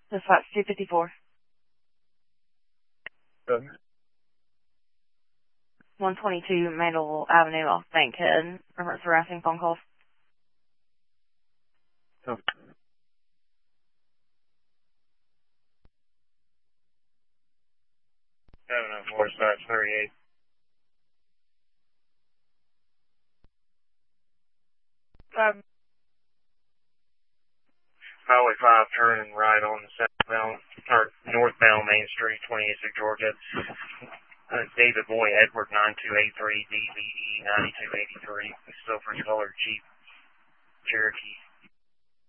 Dispatch 254. 122 Mandeville Avenue off Bankhead. Reference harassing phone calls. 704 dispatch 38. Highway 5 turning right on southbound or northbound Main Street, 28th of Georgia. David Boy Edward 9283 DVE 9283. Silver colored Jeep Cherokee.